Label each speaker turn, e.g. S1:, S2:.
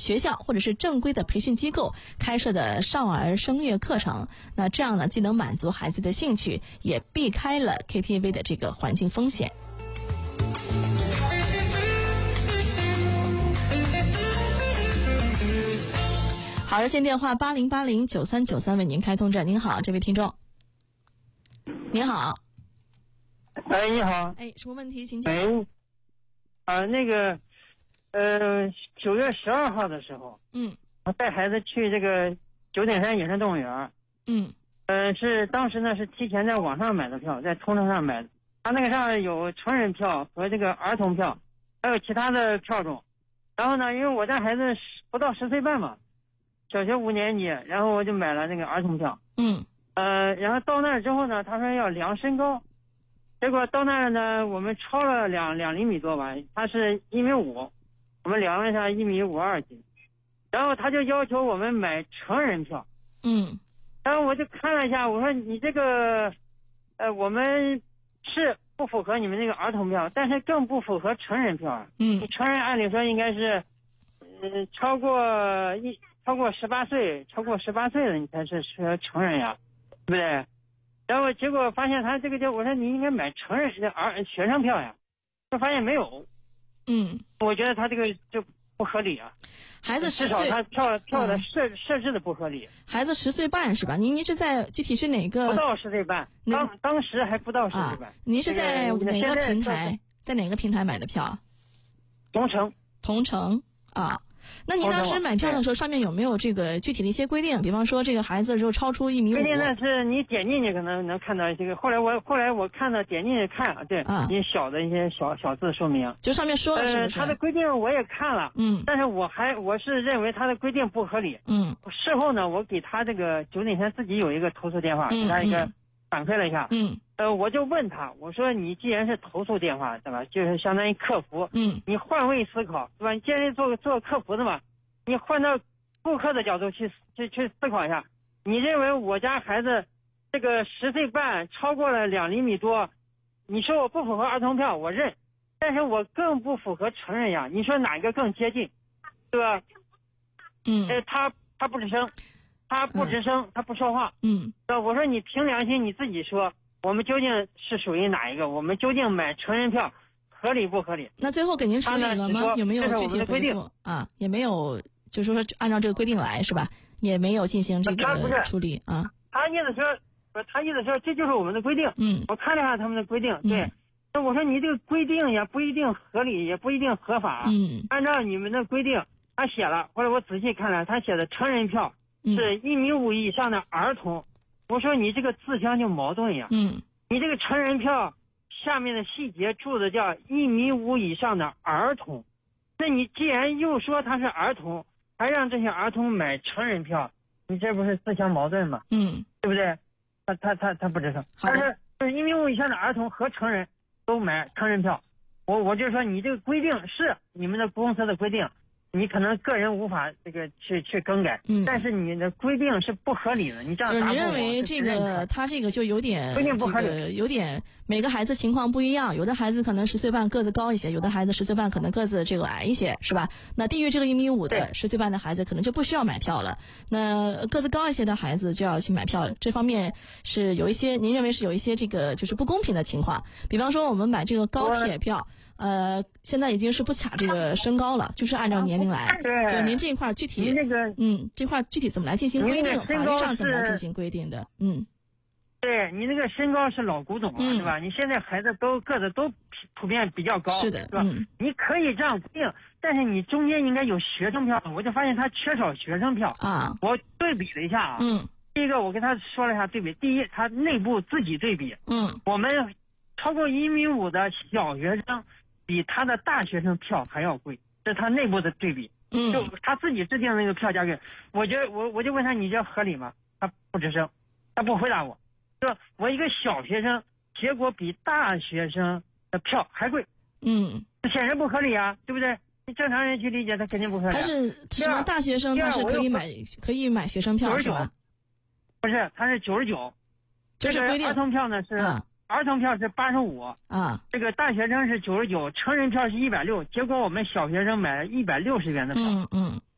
S1: 学校或者是正规的培训机构开设的少儿声乐课程。那这样呢，既能满足孩子的兴趣，也避开了 KTV 的这个环境风险。好，热线电话80809393为您开通着。您好，这位听众。您好。
S2: 哎，你好。
S1: 哎，什么问题？请讲。
S2: 那个，9月12号的时候，我带孩子去这个九鼎山野生动物园。当时呢是提前在网上买的票，在同城上买的。他那个上有成人票和这个儿童票，还有其他的票种。然后呢，因为我带孩子不到10岁半嘛，小学5年级，然后我就买了那个儿童票。然后到那儿之后呢，他说要量身高，结果到那儿呢，我们超了2厘米多吧，他是1.5米，我们量了一下1.52米几，然后他就要求我们买成人票。然后我就看了一下，我说你这个，我们是不符合你们那个儿童票，但是更不符合成人票啊。你成人按理说应该是，超过18岁，超过18岁了你才是成人呀，对不对？然后结果发现他这个我说你应该买成人的学生票呀，就发现没有。我觉得他这个就不合理啊。
S1: 孩子10岁，
S2: 至少他票的设置的不合理。
S1: 孩子10岁半是吧？您是在具体是哪个？
S2: 不到10岁半，当时还不到10岁半。
S1: 您是在哪个平台？在哪个平台买的票？同城啊。那您当时买票的时候，上面有没有这个具体的一些规定？比方说，这个孩子如果超出1.5米，
S2: 规定的是你点进去可能能看到这个。后来我看到点进去看，对，一些小的一些小字说明，
S1: 就上面说的是不是？
S2: 他的规定我也看了，但是我是认为他的规定不合理。事后呢，我给他这个九鼎山自己有一个投诉电话，给他一个反馈了一下。我就问他，我说你既然是投诉电话，对吧？就是相当于客服，你换位思考，对吧？你既然是做客服的嘛，你换到顾客的角度去思考一下，你认为我家孩子这个10岁半超过了2厘米多，你说我不符合儿童票，我认，但是我更不符合成人呀，你说哪个更接近，对吧？他不吱声，他不说话，我说你凭良心你自己说。我们究竟是属于哪一个？我们究竟买成人票合理不合理？
S1: 那最后给您处理了吗？有没有具体回复啊？也没有，就是说按照这个规定来是吧？也没有进行这个处理啊。
S2: 他意思说这就是我们的规定。我看了一下他们的规定，对。那我说你这个规定也不一定合理，也不一定合法。按照你们的规定，他写了，或者我仔细看了，他写的成人票是1.5米以上的儿童。我说你这个自相就矛盾呀。你这个成人票下面的细节注的叫1.5米以上的儿童，那你既然又说他是儿童，还让这些儿童买成人票，你这不是自相矛盾吗？对不对？他不吱声。但是就是1.5米以上的儿童和成人都买成人票，我就说你这个规定是你们的公司的规定。你可能个人无法这个去更改，但是你的规定是不合理的。你这样
S1: 就是你认为这个他这个就有点
S2: 规定不合理，
S1: 有点每个孩子情况不一样，有的孩子可能10岁半个子高一些，有的孩子10岁半可能个子这个矮一些，是吧？那低于这个1.5米的10岁半的孩子可能就不需要买票了。那个子高一些的孩子就要去买票，这方面是有一些您认为是有一些这个就是不公平的情况。比方说我们买这个高铁票。现在已经是不卡这个身高了，就是按照年龄来。就您这一块具体这块具体怎么来进行规定？法律上怎么来进行规定的？
S2: 对你那个身高是老古董了，对吧？你现在孩子个子都普遍比较高，
S1: 是的，
S2: 是吧？你可以这样规定，但是你中间应该有学生票。我就发现他缺少学生票
S1: 啊。
S2: 我对比了一下啊，第一个我跟他说了一下对比，第一他内部自己对比，我们超过1.5米的小学生。比他的大学生票还要贵，这是他内部的对比。就他自己制定那个票价格，我就问他你这合理吗？他不吱声，他不回答我。说我一个小学生，结果比大学生的票还贵。这显然不合理啊，对不对？你正常人去理解，他肯定不合理。
S1: 他是什么大学生？他是可以买学生票是吧？
S2: 不是，他是99，
S1: 就是规定
S2: 儿童票呢是。儿童票是85
S1: 啊，
S2: 这个大学生是99，成人票是160，结果我们小学生买了160元的票。